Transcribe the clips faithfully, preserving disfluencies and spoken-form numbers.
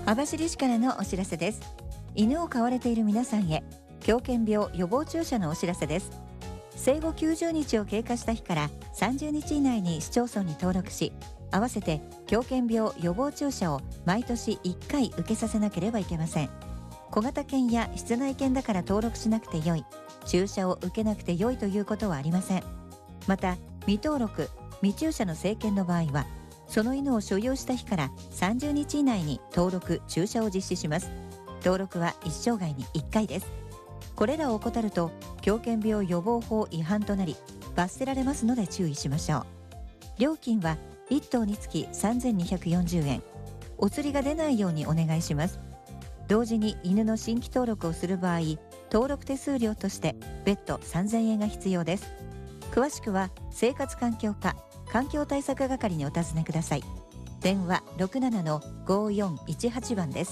網走市からのお知らせです。犬を飼われている皆さんへ、狂犬病予防注射のお知らせです。生後きゅうじゅうにちを経過した日からさんじゅうにち以内に市町村に登録し、合わせて狂犬病予防注射を毎年いっかい受けさせなければいけません。小型犬や室内犬だから登録しなくてよい、注射を受けなくてよいということはありません。また、未登録未注射の成犬の場合は、その犬を所有した日からさんじゅうにち以内に登録注射を実施します。登録は一生涯にいっかいです。これらを怠ると狂犬病予防法違反となり、罰せられますので注意しましょう。料金はいっとうにつきさんぜんにひゃくよんじゅうえん。お釣りが出ないようにお願いします。同時に犬の新規登録をする場合、登録手数料として別途さんぜんえんが必要です。詳しくは生活環境課環境対策係にお尋ねください。電話 ろくななのごーよんいちはち 番です。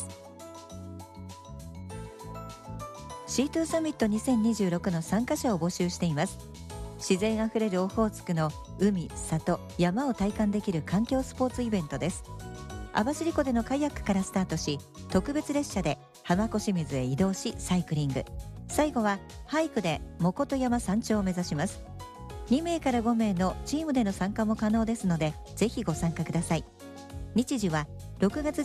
シーツー サミットにせんにじゅうろくの参加者を募集しています。自然あふれるオホーツクの海、里、山を体感できる環境スポーツイベントです。網走湖でのカヤックからスタートし、特別列車で浜小清水へ移動しサイクリング、最後はハイクでもこと山山頂を目指します。にめいからごめいのチームでの参加も可能ですので、ぜひご参加ください。日時はろくがつ